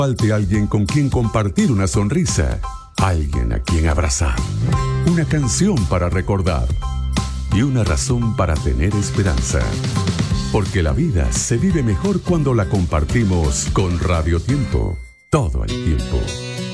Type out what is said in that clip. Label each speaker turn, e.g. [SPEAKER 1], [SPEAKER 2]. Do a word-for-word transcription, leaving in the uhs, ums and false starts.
[SPEAKER 1] Falte alguien con quien compartir una sonrisa, alguien a quien abrazar, una canción para recordar y una razón para tener esperanza. Porque la vida se vive mejor cuando la compartimos con Radio Tiempo, todo el tiempo.